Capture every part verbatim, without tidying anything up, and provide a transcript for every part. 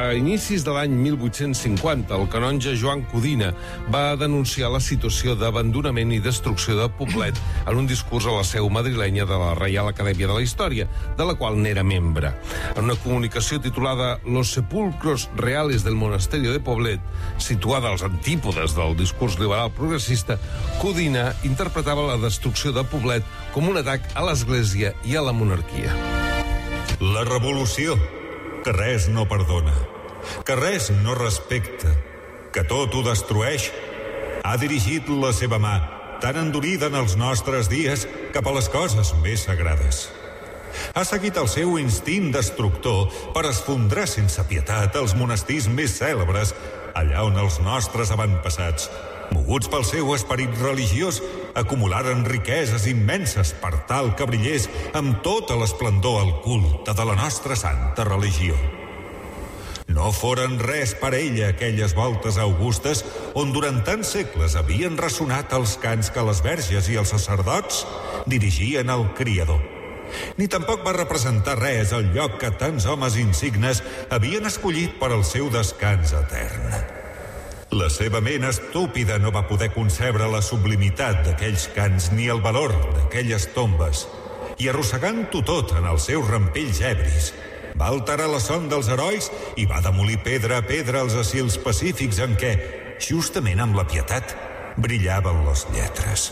A inicis de l'any mil vuit-cents cinquanta, el canonge Joan Codina va denunciar la situació d'abandonament i destrucció de Poblet en un discurs a la seu madrilenya de la Reial Acadèmia de la Història, de la qual n'era membre. En una comunicació titulada Los sepulcros reales del monasterio de Poblet, situada als antípodes del discurs liberal progressista, Codina interpretava la destrucció de Poblet com un atac a l'Església i a la monarquia. La revolució, que res no perdona, que res no respecta, que tot ho destrueix, ha dirigit la seva mà, tan endurida en els nostres dies, cap a les coses més sagrades. Ha seguit el seu instint destructor per esfondrar sense pietat els monestirs més cèlebres, allà on els nostres avantpassats, moguts pel seu esperit religiós, acumularen riqueses immenses per tal que brillés amb tota l'esplendor el culte de la nostra santa religió. No foren res per ella aquelles voltes augustes on durant tants segles havien ressonat els cants que les verges i els sacerdots dirigien al Criador. Ni tampoc va representar res el lloc que tants homes insignes havien escollit per al seu descans etern. La seva ment estúpida no va poder concebre la sublimitat d'aquells cants ni el valor d'aquelles tombes, i arrossegant-ho tot en els seus rampells ebris, va alterar la son dels herois i va demolir pedra a pedra els asils pacífics en què, justament amb la pietat, brillaven les lletres.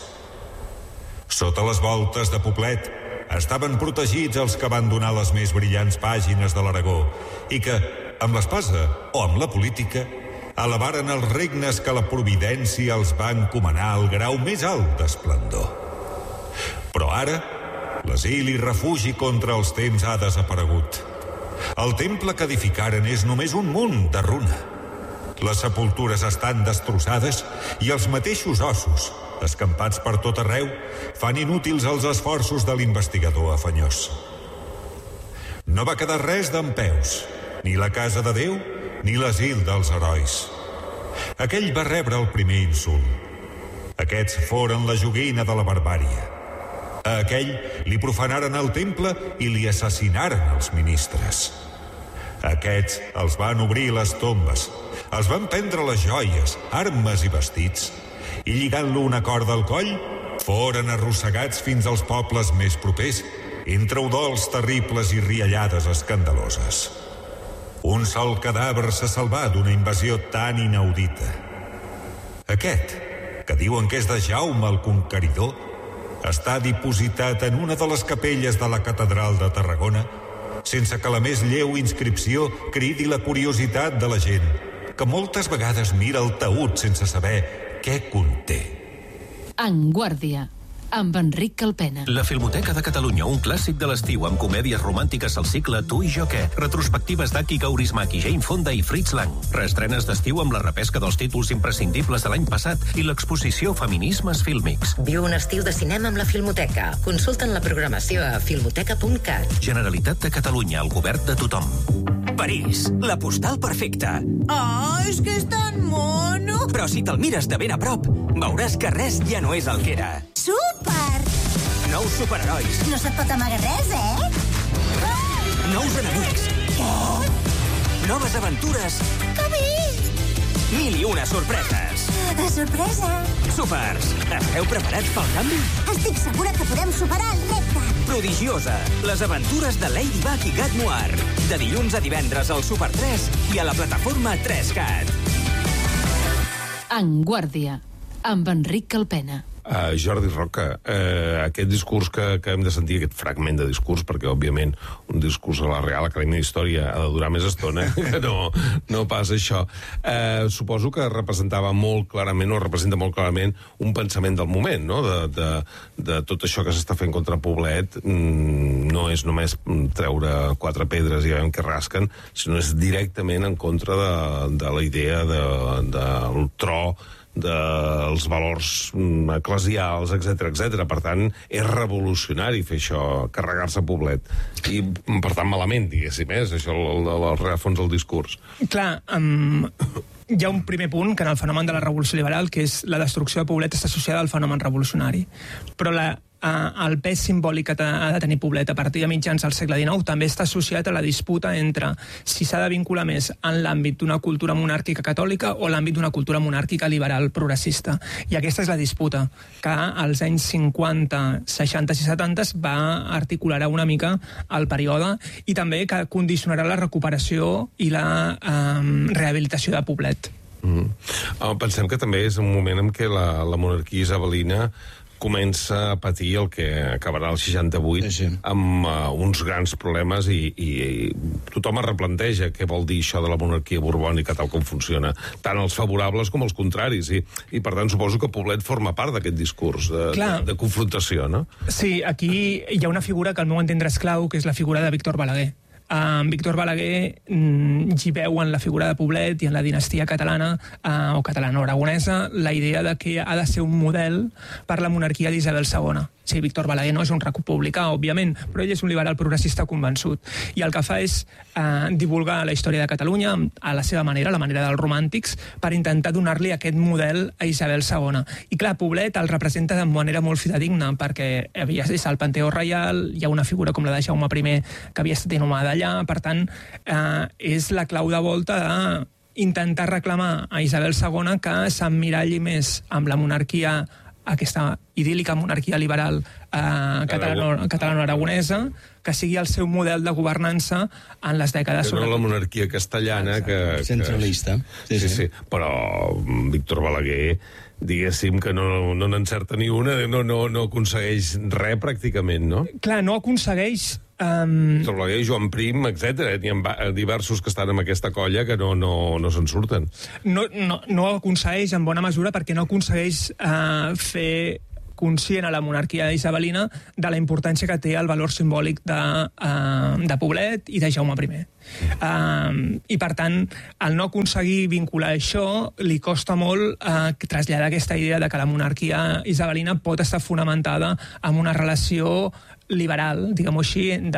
Sota les voltes de Poblet estaven protegits els que van donar les més brillants pàgines de l'Aragó i que, amb l'espasa o amb la política, elevaren els regnes que la providència els va encomanar al grau més alt d'esplendor. Però ara, l'asil i refugi contra els temps ha desaparegut. El temple que edificaren és només un munt de runa. Les sepultures estan destrossades i els mateixos ossos, escampats per tot arreu, fan inútils els esforços de l'investigador afanyós. No va quedar res dempeus, ni la casa de Déu, ni l'asil dels herois. Aquell va rebre el primer insult. Aquests foren la joguina de la barbària. A aquell li profanaren el temple i li assassinaren els ministres. Aquests els van obrir les tombes, els van prendre les joies, armes i vestits, i lligant-lo una corda al coll, foren arrossegats fins als pobles més propers, entre udols terribles i riallades escandaloses. Un sol cadàver se salvà d'una invasió tan inaudita. Aquest, que diuen que és de Jaume el Conqueridor, està dipositat en una de les capelles de la catedral de Tarragona, sense que la més lleu inscripció cridi la curiositat de la gent, que moltes vegades mira el taüt sense saber què conté. En Guàrdia, amb Enric Calpena. La Filmoteca de Catalunya, un clàssic de l'estiu amb comèdies romàntiques al cicle Tu i jo què, retrospectives d'Aki Kaurismäki, Jane Fonda i Fritz Lang, reestrenes d'estiu amb la repesca dels títols imprescindibles de l'any passat i l'exposició Feminismes fílmics. Viu un estiu de cinema amb la Filmoteca. Consulta'n la programació a filmoteca punt cat. Generalitat de Catalunya, el govern de tothom. París, la postal perfecta. Ah, és que és tan mono! Però si te'l mires de ben a prop, veuràs que res ja no és el que era. Súper! Nous superherois. No se't pot amagar res, eh? Nous enemics. Què? Noves aventures. Que bé! Mil i una sorpreses. De sorpresa. Súpers, esteu preparats pel canvi? Estic segura que podem superar el repte. Prodigiosa, les aventures de Ladybug i Gat Noir. De dilluns a divendres al Super tres i a la plataforma tres cat. En Guàrdia, amb Enric Calpena. Uh, Jordi Roca, uh, aquest discurs que, que hem de sentir, aquest fragment de discurs, perquè òbviament un discurs a la Real Acadèmia d'Història ha de durar més estona que no, no pas això. Uh, suposo que representava molt clarament, o representa molt clarament, un pensament del moment, no? De, de, de tot això que s'està fent contra Poblet. Mm, no és només treure quatre pedres i veiem que rasquen, sinó és directament en contra de, de la idea de, del tro, dels valors eclesials, etcètera, etcètera. Per tant, és revolucionari fer això, carregar-se Poblet. I, per tant, malament, diguéssim, és això el, el, el rerefons del discurs. Clar, um, hi ha un primer punt que en el fenomen de la revolució liberal, que és la destrucció de Poblet està associada al fenomen revolucionari. Però la, eh, el pes simbòlic que ha de tenir Poblet a partir de mitjans del segle dinou també està associat a la disputa entre si s'ha de vincular més en l'àmbit d'una cultura monàrquica catòlica o l'àmbit d'una cultura monàrquica liberal progressista. I aquesta és la disputa que als anys cinquanta, seixanta i setanta va articularà una mica el període i també que condicionarà la recuperació i la eh, rehabilitació de Poblet. Mm. Uh, pensem que també és un moment en què la, la monarquia isabelina comença a patir el que acabarà el seixanta-vuit sí, sí. amb uh, uns grans problemes i, i, i tothom es replanteja què vol dir això de la monarquia borbònica tal com funciona, tant els favorables com els contraris, i, i per tant suposo que Poblet forma part d'aquest discurs de, de, de confrontació, no? Sí, aquí hi ha una figura que al meu entendre és clau, que és la figura de Víctor Balaguer. Uh, Víctor Balaguer mm, hi veu en la figura de Poblet i en la dinastia catalana uh, o catalano-aragonesa la idea de que ha de ser un model per la monarquia d'Isabel segona. Sí, Víctor Balaguer no és un republicà, òbviament, però ell és un liberal progressista convençut. I el que fa és eh, divulgar la història de Catalunya a la seva manera, la manera dels romàntics, per intentar donar-li aquest model a Isabel segona. I clar, Poblet el representa de manera molt fidedigna, perquè havia estat al Panteó Reial, hi ha una figura com la de Jaume primer que havia estat inhumada allà, per tant, eh, és la clau de volta de intentar reclamar a Isabel segona que s'emmiralli més amb la monarquia, aquesta idíl·lica monarquia liberal eh, catalano-aragonesa, que sigui el seu model de governança en les dècades... Que no la monarquia castellana, que... Centralista. Que... Sí, sí, sí, però Víctor Balaguer, diguéssim que no, no n'encerta ni una, no, no, no aconsegueix res pràcticament, no? Clar, no aconsegueix... Um... Víctor Balaguer, Joan Prim, etcètera. N'hi ha diversos que estan en aquesta colla que no, no, no se'n surten. No, no, no aconsegueix en bona mesura perquè no aconsegueix uh, fer conscient a la monarquia isabelina de la importància que té el valor simbòlic de, uh, de Poblet i de Jaume primer. Uh, I, per tant, al no aconseguir vincular això, li costa molt uh, traslladar aquesta idea de que la monarquia isabelina pot estar fonamentada en una relació liberal, diguem-ho així, de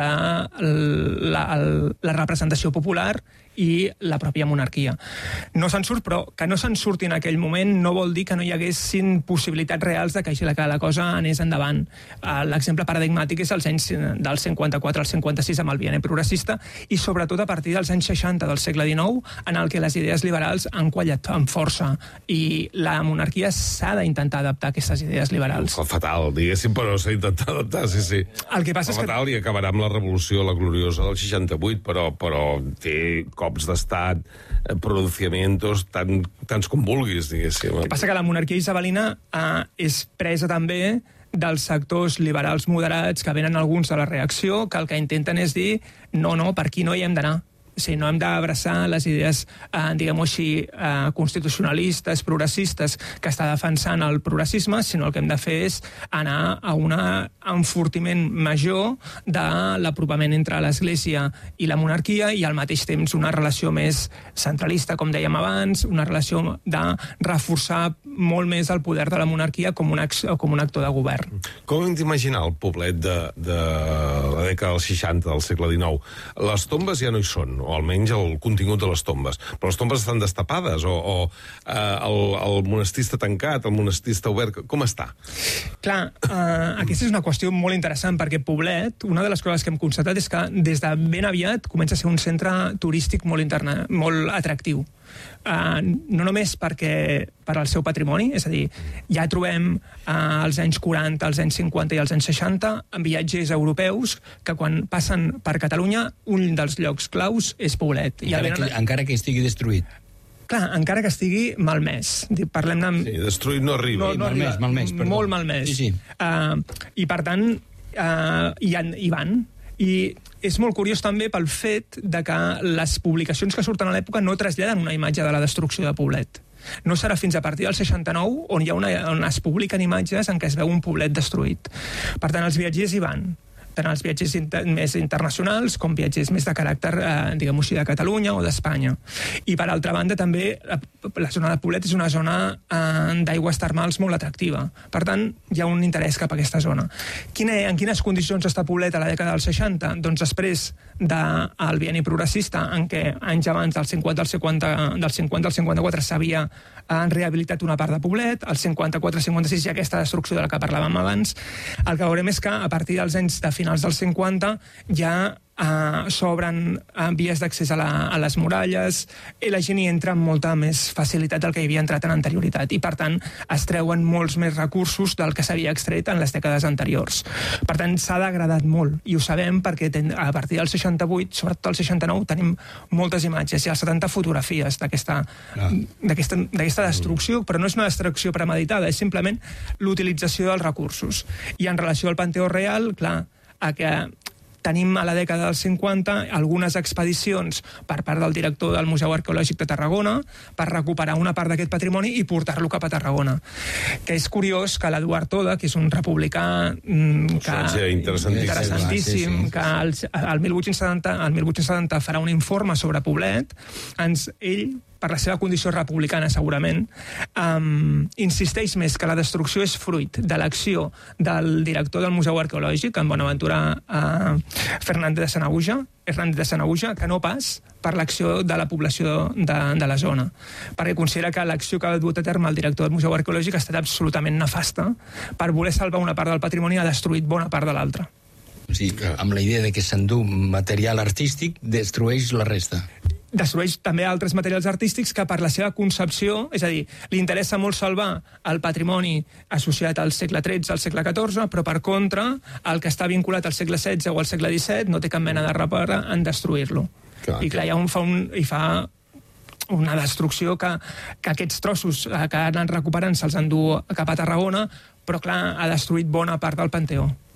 la, la representació popular i la pròpia monarquia. No se'n surt, però que no se'n surti en aquell moment no vol dir que no hi haguessin possibilitats reals de que la cosa anés endavant. L'exemple paradigmàtic és els anys del cinquanta-quatre al cinquanta-sis amb el bienni progressista i sobretot a partir dels anys seixanta del segle dinou, en el que les idees liberals han quallat amb força i la monarquia s'ha d'intentar adaptar a aquestes idees liberals. El fatal, diguéssim, però s'ha d'intentar adaptar, sí, sí. El que passa el és fatal que... i acabarà amb la revolució, la gloriosa del seixanta-vuit, però, però té cops d'estat, pronunciamientos, tan, tants com vulguis, diguéssim. El que passa que la monarquia isabelina eh, és presa també dels sectors liberals moderats que venen alguns de la reacció, que el que intenten és dir no, no, per aquí no hi hem d'anar. O sigui, no hem d'abraçar les idees, eh, diguem-ho així, eh, constitucionalistes, progressistes, que està defensant el progressisme, sinó el que hem de fer és anar a un enfortiment major de l'apropament entre l'Església i la monarquia i al mateix temps una relació més centralista, com dèiem abans, una relació de reforçar molt més el poder de la monarquia com un, com un actor de govern. Com hem d'imaginar el Poblet de, de la dècada dels seixanta del segle dinou? Les tombes ja no hi són, o almenys el contingut de les tombes. Però les tombes estan destapades, o, o eh, el, el monestir està tancat, el monestir està obert. Com està? Clar, eh, aquesta és una qüestió molt interessant, perquè Poblet, una de les coses que hem constatat és que des de ben aviat comença a ser un centre turístic molt, interna, molt atractiu. Uh, no només perquè per al seu patrimoni, és a dir, ja trobem uh, als anys quaranta, als anys cinquanta i als anys seixanta viatgers europeus que quan passen per Catalunya un dels llocs claus és Poblet. Encara, I venen... que, encara que estigui destruït. Clar, encara que estigui malmès. Parlem-ne... Sí, destruït no arriba. No, no malmès, arriba. malmès, perdó. Molt malmès. Sí, sí. Uh, I per tant, uh, hi, han, hi van. I és molt curiós també pel fet de que les publicacions que surten a l'època no traslladen una imatge de la destrucció de Poblet. No serà fins a partir del seixanta-nou on, hi ha una, on es publiquen imatges en què es veu un Poblet destruït. Per tant, els viatgers hi van. tant els viatgers inter més internacionals com viatgers més de caràcter, eh, diguem-ho així, de Catalunya o d'Espanya. I per altra banda també la, la zona de Poblet és una zona eh, d'aigües termals molt atractiva. Per tant, hi ha un interès cap a aquesta zona. Quina, en quines condicions està Poblet a la dècada dels seixanta? Doncs després del bienni progressista, en què anys abans del cinquanta al cinquanta, del cinquanta al cinquanta-quatre s'havia han rehabilitat una part de Poblet, al cinquanta-quatre cinquanta-sis hi ha aquesta destrucció de la que parlàvem abans. El que veurem és que a partir dels anys de finals dels cinquanta ja Uh, s'obren uh, vies d'accés a, la, a les muralles i la gent hi entra amb molta més facilitat del que hi havia entrat en anterioritat i per tant es treuen molts més recursos del que s'havia extret en les dècades anteriors. Per tant s'ha degradat molt i ho sabem perquè ten, a partir del seixanta-vuit, sobretot el seixanta-nou, tenim moltes imatges i el setanta fotografies d'aquesta ah. d'aquesta destrucció, però no és una destrucció premeditada, és simplement l'utilització dels recursos. I en relació al Panteó Real, clar, a que tenim a la dècada dels cinquanta algunes expedicions per part del director del Museu Arqueològic de Tarragona per recuperar una part d'aquest patrimoni i portar-lo cap a Tarragona. Que és curiós que l'Eduard Toda, que és un republicà mm, que, interessantíssim, interessantíssim que al, al mil vuit-cents setanta, al mil vuit-cents setanta farà un informe sobre Poblet, ens, ell per la seva condició republicana segurament, um, insisteix més que la destrucció és fruit de l'acció del director del Museu Arqueològic, en Bonaventura uh, Fernández de Sanaüja, Hernández de Sanaüja, que no pas per l'acció de la població de, de la zona. Perquè considera que l'acció que ha dut a terme el director del Museu Arqueològic ha estat absolutament nefasta. Per voler salvar una part del patrimoni ha destruït bona part de l'altra. O sigui, amb la idea de que s'endú material artístic, destrueix la resta. Destrueix també altres materials artístics que per la seva concepció, és a dir, li interessa molt salvar el patrimoni associat al segle tretze, al segle catorze, però per contra, el que està vinculat al segle setze o al segle disset no té cap mena de repara en destruir-lo. Clar, I clar, hi ha un, fa, un, hi fa una destrucció que, que aquests trossos que han anat recuperant se'ls endú cap a Tarragona, però clar, ha destruït bona part del Panteó.